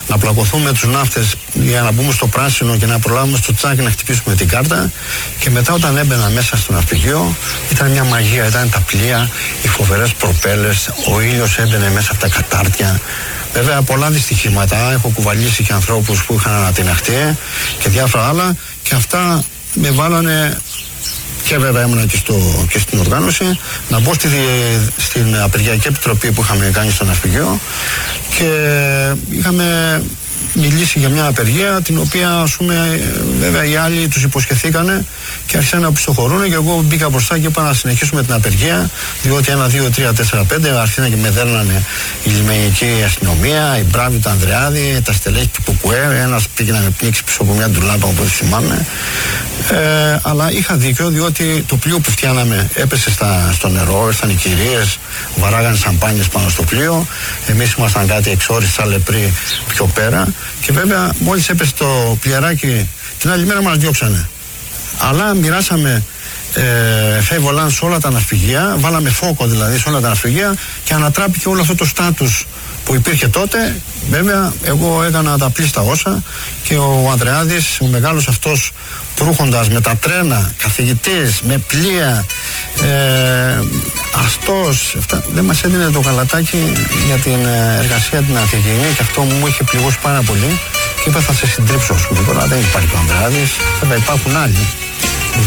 να πλακωθούμε τους ναύτες για να μπούμε στο πράσινο και να προλάβουμε στο τσάκι να χτυπήσουμε την κάρτα. Και μετά, όταν έμπαινα μέσα στο ναυπηγείο, ήταν μια μαγεία. Ήταν τα πλοία, οι φοβερές προπέλες, ο ήλιος έμπαινε μέσα από τα κατάρτια. Βέβαια, πολλά δυστυχήματα. Έχω κουβαλήσει και ανθρώπους που είχαν ανατιναχτεί και διάφορα άλλα, και αυτά με βάλανε. Και βέβαια ήμουνα και στην οργάνωση να μπω στην Απεργιακή Επιτροπή που είχαμε κάνει στο ναυπηγείο, και είχαμε μιλήσει για μια απεργία την οποία, ας πούμε, βέβαια οι άλλοι τους υποσχεθήκανε και άρχισαν να οπισθοχωρούν, και εγώ μπήκα μπροστά και είπα να συνεχίσουμε την απεργία, διότι 1, 2, 3, 4, 5 άρχισαν και με δέρνανε η λιμενική αστυνομία, η Μπράβη του Ανδρεάδη, τα στελέχη του Κουκουέ. Ένας πήγε να με πνίξει πίσω από μια ντουλάπα, όπως θυμάμαι. Αλλά είχα δίκιο, διότι το πλοίο που φτιάναμε έπεσε στο νερό, ήρθαν οι κυρίες, βαράγανε σαμπάνιες πάνω στο πλοίο. Εμείς ήμασταν κάτι εξόριστα λεπροί πιο πέρα. Και βέβαια, μόλις έπεσε το πλοιαράκι, την άλλη μέρα μας διώξανε. Αλλά μοιράσαμε φεύγολαν σε όλα τα ναυπηγεία, βάλαμε φόκο δηλαδή σε όλα τα ναυπηγεία, και ανατράπηκε όλο αυτό το στάτους που υπήρχε τότε. Βέβαια, εγώ έκανα τα πλήστα όσα, και ο Ανδρεάδης, ο μεγάλος αυτός προύχοντας με τα τρένα, καθηγητής, με πλοία, αστός, αυτά, δεν μας έδινε το καλατάκι για την εργασία την ανθυγιεινή, και αυτό μου είχε πληγώσει πάρα πολύ. Και είπα, θα σε συντρίψω, ας πούμε. Τώρα δεν υπάρχει ο Ανδρεάδης, βέβαια υπάρχουν άλλοι.